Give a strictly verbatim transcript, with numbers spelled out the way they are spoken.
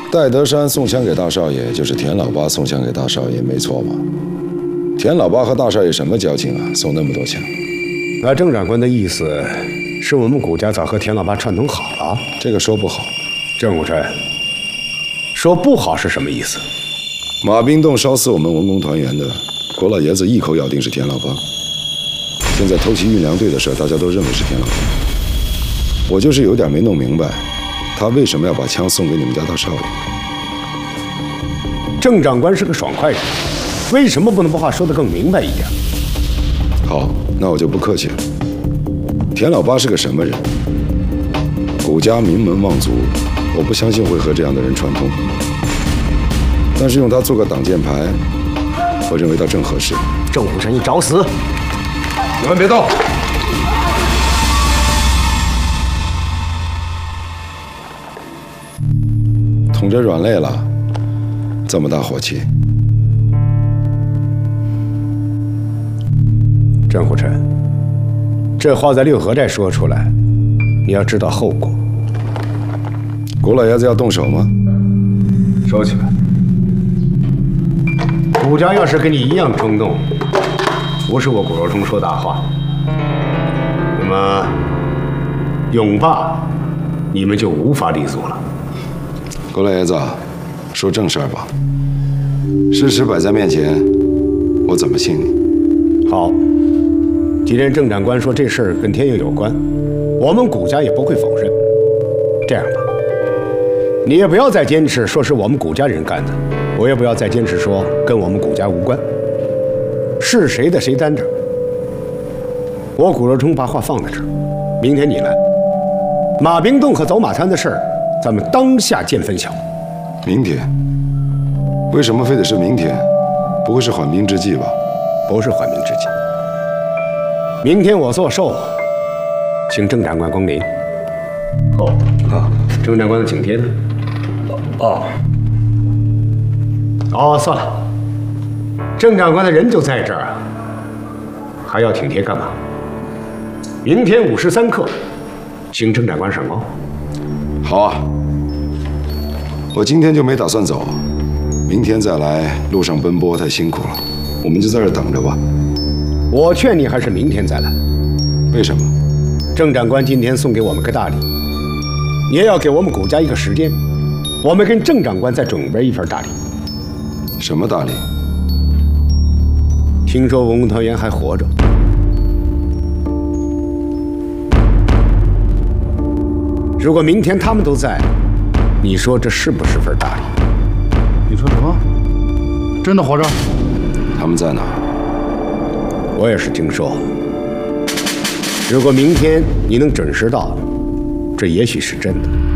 戴德山送枪给大少爷，就是田老八送枪给大少爷，没错吧？田老八和大少爷什么交情啊？送那么多枪？ 那郑长官的意思是我们谷家早和田老八串通好了？ 这个说不好。 郑武臣，说不好是什么意思？ 马冰洞烧死我们文工团员的，国老爷子一口咬定是田老八。现在偷袭运粮队的事，大家都认为是田老八。我就是有点没弄明白，他为什么要把枪送给你们家大少爷？ 郑长官是个爽快人，为什么不能把话说得更明白一点？ 好，那我就不客气了。田老八是个什么人？谷家名门望族，我不相信会和这样的人串通。但是用他做个挡箭牌，我认为倒正合适。 郑武臣，你找死！ 你们别动！ 捅着软肋了，这么大火气。 郑虎臣，这话在六合寨说出来，你要知道后果。 谷老爷子要动手吗？ 收起来。谷家要是跟你一样冲动，不是我谷若冲说大话，那么永霸你们就无法立足了。 谷老爷子，说正事儿吧。事实摆在面前，我怎么信你？ 好，既然郑长官说这事儿跟天佑有关，我们谷家也不会否认。这样吧，你也不要再坚持说是我们谷家人干的，我也不要再坚持说跟我们谷家无关。是谁的谁担着。我谷若冲把话放在这儿，明天你来，马冰洞和走马滩的事儿，咱们当下见分晓。 明天？为什么非得是明天？不会是缓兵之计吧？ 不是缓兵之计。明天我做寿，请郑长官光临。哦啊，郑长官的请帖呢？哦哦，算了，郑长官的人就在这儿啊，还要请帖干嘛？明天午时三刻，请郑长官上高。 好啊，我今天就没打算走，明天再来，路上奔波太辛苦了，我们就在这儿等着吧。 我劝你还是明天再来。 为什么？ 郑长官今天送给我们个大礼，你也要给我们谷家一个时间，我们跟郑长官再准备一份大礼。 什么大礼？ 听说文工团员还活着。如果明天他们都在，你说这是不是份大礼？ 你说什么？真的活着？ 他们在哪？ 我也是听说。如果明天你能准时到，这也许是真的。